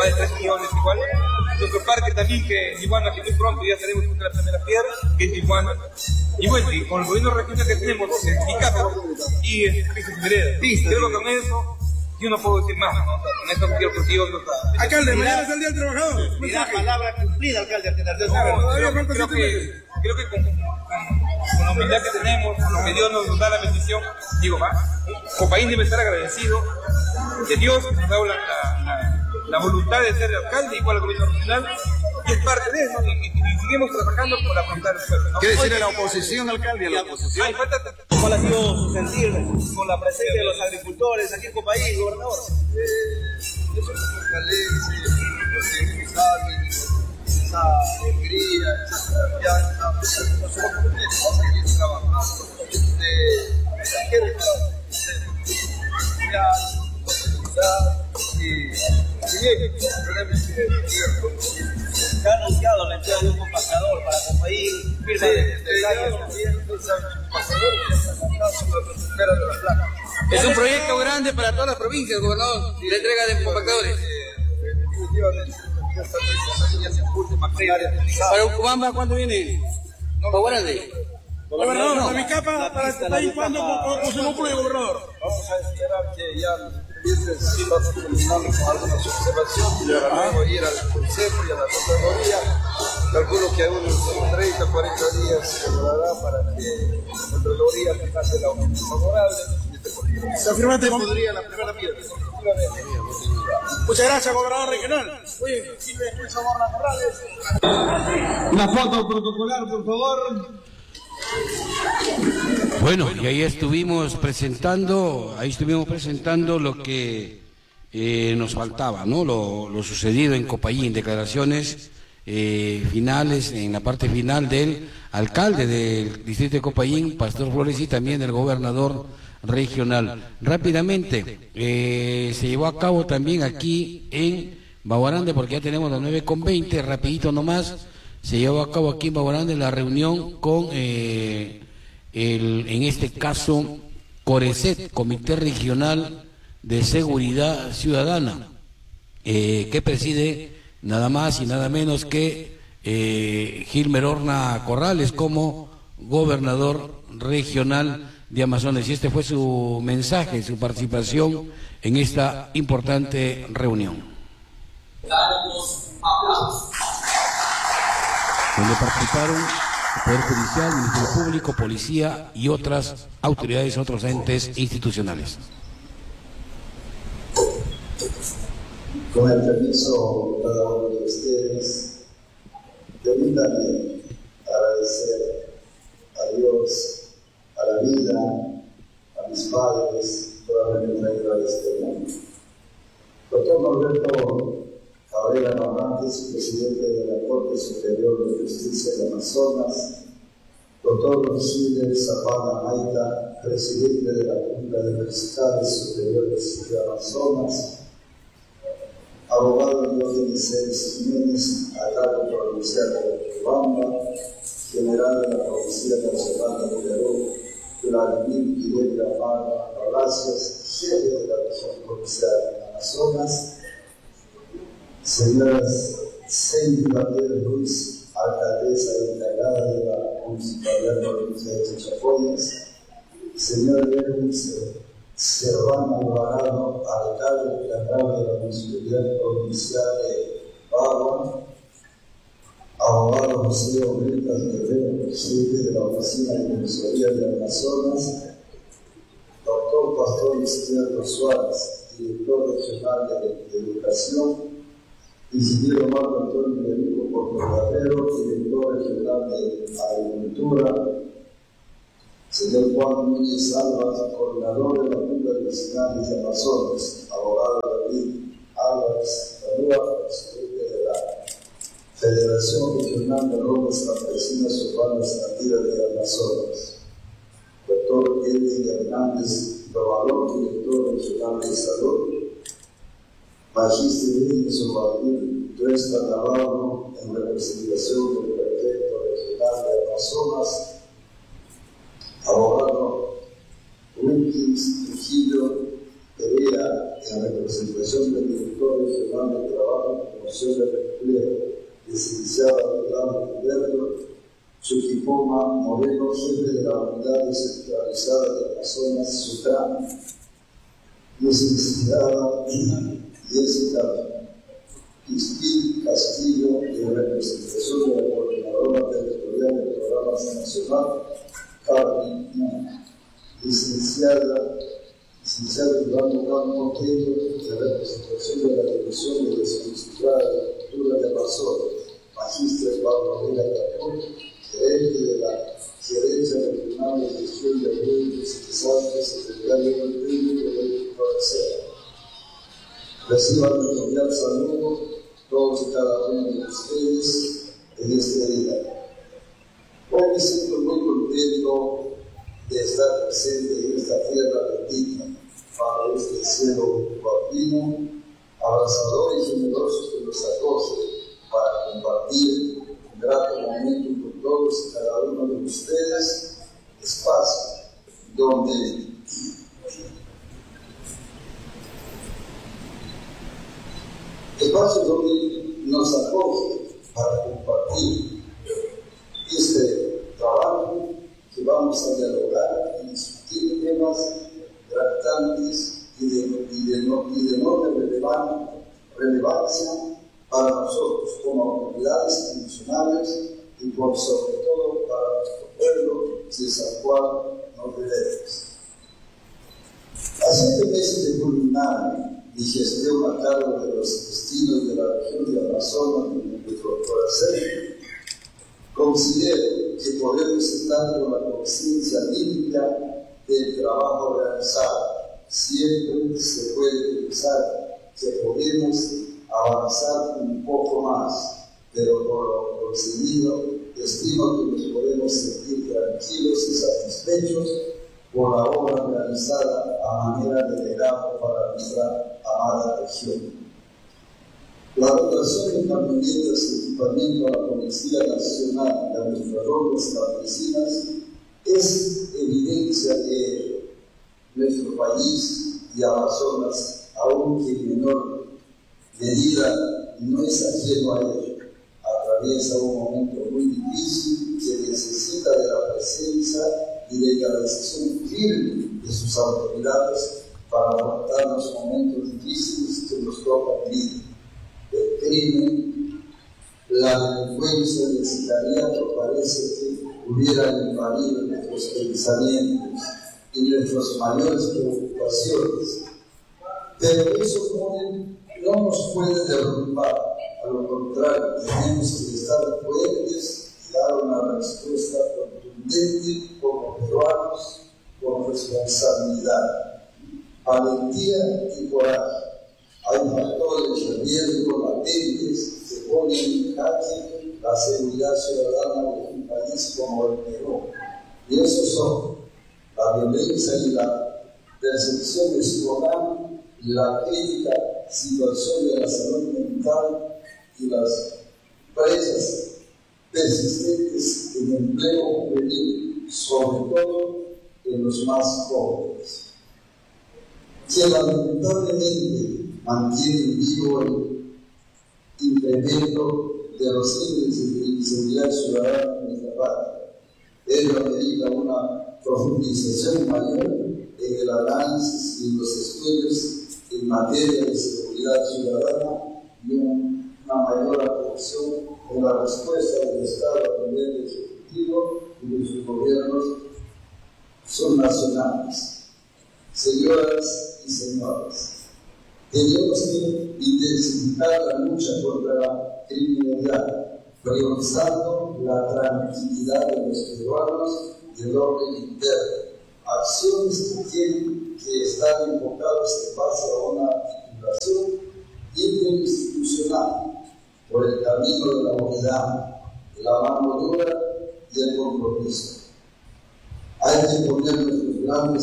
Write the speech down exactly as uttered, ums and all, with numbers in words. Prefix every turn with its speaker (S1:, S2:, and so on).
S1: más de tres millones igual. Nuestro parque también, que Tijuana, que muy pronto ya estaremos con la primera piedra, que es Tijuana. Y bueno, y con el gobierno regional que tenemos, en Icapro y en Pistas Veredas. Creo que con eso yo no puedo decir más, ¿no? Con eso no quiero porque yo no está.
S2: Alcalde, mañana es el Día del Trabajador.
S3: Mira, palabra cumplida, alcalde.
S1: No, creo, creo que, creo que con, con, con la humildad que tenemos, lo que Dios nos da la bendición, digo, va, Copayín debe estar agradecido de Dios que nos da la, la, la voluntad de ser alcalde igual al gobierno regional, y es parte de eso, y, y, y seguimos trabajando por afrontar el pueblo, ¿no?
S2: ¿Qué decirle a la oposición, alcalde, a la oposición?
S1: Ay, falta...
S3: ¿Cuál ha sido su sentir con la presencia de los agricultores aquí en Copayín, gobernador?
S4: Eh, eso es una falencia, porque saben esa alegría, esa confianza, no somos problemas, vamos a seguir trabajando. Hay que dejar ya, y bien, tenemos que
S3: Se ha anunciado la entrada de un compactador para Copayín, firma de empresarios.
S5: Es un proyecto grande para todas las provincias, gobernador, la entrega de compactadores. Para Ucubamba, ¿cuánto viene? ¿Para grande?
S2: Gobernador, para mi capa, para este país, ¿cuándo se concluye, gobernador?
S4: Vamos a esperar que ya el va terminando con algunas observaciones y ahora luego ir al Consejo y a la Contraloría. Calculo que a unos treinta, cuarenta días se logrará para que la Contraloría fijase la opinión favorable.
S2: Se afirma que
S4: podría la primera piedra.
S2: Muchas gracias, gobernador regional. Oye, Silvia Luis Zamorra Corrales.
S6: Una foto protocolar, por favor.
S5: Bueno, y ahí estuvimos presentando, ahí estuvimos presentando lo que eh, nos faltaba, ¿no? Lo, lo sucedido en Copayín, declaraciones eh, finales, en la parte final del alcalde del distrito de Copayín, Pastor Flores, y también del gobernador regional. Rápidamente, eh, se llevó a cabo también aquí en Baguarande, porque ya tenemos las nueve con veinte, rapidito nomás. Se llevó a cabo aquí en Baguarande la reunión con, eh, el, en este caso, Corecet, Comité Regional de Seguridad Ciudadana, eh, que preside nada más y nada menos que eh, Gilmer Horna Corrales como gobernador regional de Amazonas. Y este fue su mensaje, su participación en esta importante reunión, donde participaron el Poder Judicial, Ministerio Público, Policía y otras autoridades, otros entes institucionales.
S7: Con el permiso de cada uno de ustedes, permítanme agradecer a Dios, a la vida, a mis padres, por haberme traído a este mundo. Doctor Norberto Cabrera Navarrete, presidente de la Corte Superior de Justicia de Amazonas, doctor Lucider Zapata Maita, presidente de la Junta de Fiscales Superiores de Amazonas, abogado Diógenes Celis Jiménez, a cargo provincial de Ucubamba, general de la Policía Nacional de Perú, Vladimir Guillermo Amaro Palacios, jefe de la Región Provincial de Amazonas, señoras Cindy Gabriel Ruiz, alcaldesa encargada de la Municipalidad Provincial de Chachapoyas, señor Erwin Serrano Alvarado, alcalde encargado de la Municipalidad Provincial de Bagua, abogado José Oblitas Guerrero, presidente de la Oficina de Defensoría de Amazonas, doctor Pastor Izquierdo Suárez, director regional de Educación, ingeniero Marco Antonio Benito Portocarrero, director regional de Agricultura, señor Juan Núñez Álvarez, coordinador de la Junta de Vecinales de Amazonas, abogado David Álvarez Calúa, presidente de la Federación Regional de Romas Campesinas Urbanas Nativas de Amazonas, doctor Edwin Hernández Robalón, director regional de Salud, Magíster Edison Valdir Tuesta Navarro, en representación del prefecto regional de Amazonas, abogado Wilkins Trujillo Perea, en representación del director regional de Trabajo Trabajo y Promoción del Empleo, licenciada Beltrán Gilberto Chuquipoma Moreno, jefe de la Unidad Descentralizada de Amazonas, SUTRAM, licenciada Jessica Crispín Castillo, de representación de la Coordinadora Territorial de Programas Nacional, Carolina, licenciada licenciado Iván Campo Tello, de representación de la División de Desconcentrada de la Cultura de Amazonas, Magíster Pablo Vega Capón, gerente de la Gerencia Regional de Gestión de Riesgos y Desastres, secretario del Técnico del Corazón. Reciban mi cordial saludo todos y cada uno de ustedes en este día. Hoy me siento muy contento de estar presente en esta tierra bendita, bajo este cielo guapino, abrazador y generoso que nos acoge para compartir un grato momento con todos y cada uno de ustedes, espacio donde espacio donde nos acoge para compartir este trabajo que vamos a dialogar y discutir temas gravitantes y de, y de, y de enorme relevancia para nosotros como autoridades institucionales y por sobre todo para nuestro pueblo, si es al cual nos debemos. A siete meses de culminar mi gestión a cargo de los destinos de la región de Amazonas y de nuestro corazón, considero que podemos estar con la conciencia limpia del trabajo realizado. Siempre se puede pensar que podemos avanzar un poco más, pero por lo conseguido, estimo que nos podemos sentir tranquilos y satisfechos por la obra realizada a manera de legado para nuestra amada región. La dotación de camionetas y equipamiento a la Policía Nacional y a nuestras rondas campesinas es evidencia de nuestro país y Amazonas, aunque en menor medida no es ajeno a ello. Atraviesa un momento muy difícil que necesita de la presencia y de la decisión firme de sus autoridades para afrontar los momentos difíciles que nos toca vivir. El crimen, la delincuencia y el sicariato parece que hubieran invadido nuestros pensamientos y nuestras mayores preocupaciones. Pero eso no nos puede derrumbar, a lo contrario, tenemos que estar fuertes y dar una respuesta contundente como peruanos con responsabilidad, valentía y coraje. Hay factores de riesgo latentes que ponen en jaque la seguridad ciudadana de un país como el Perú. Y esos son la violencia y la percepción escolar, la crítica situación de la salud mental y las brechas persistentes en empleo juvenil, sobre todo en los más jóvenes, que lamentablemente mantienen vivo el incremento de los índices de inseguridad ciudadana en nuestra patria. Ello amerita una profundización mayor en el análisis y en los estudios en materia de seguridad ciudadana y una mayor atención en la respuesta del Estado a nivel ejecutivo y de sus gobiernos subnacionales. Señoras y señores, tenemos que intensificar la lucha contra la criminalidad, priorizando la tranquilidad de los peruanos y el orden interno. Acciones que tienen que estar enfocadas en base a una articulación interinstitucional por el camino de la unidad, la mano dura y el compromiso. Hay que poner nuestros grandes